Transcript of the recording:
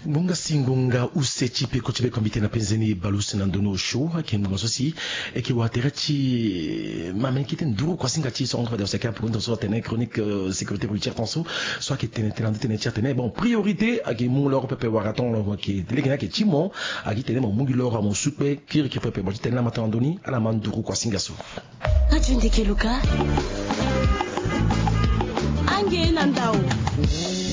Munga singunga usechipe kochebe kombite na penzeni balusi na ndono show akimunga sosi ekiwaterachi mamenkite nduru kwa singa chi son de seka pour une tene chronique sécurité routière tanso soit qui tene tene bon priorité akimunga loro pepe waraton loro ki delegena ke chimo aki tene mo mungi loro mo supe kiri ki pepe bo tene na matandoni ala manduru kwa singa so ajunde keluka ange nandao